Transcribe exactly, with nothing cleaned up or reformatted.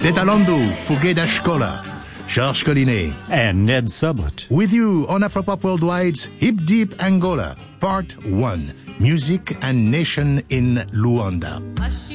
Detalando, Fouguet da Escola, Georges Collinet, and Ned Sublett. with you on Afropop Worldwide's Hip Deep Angola, Part one, Music and Nation in Luanda.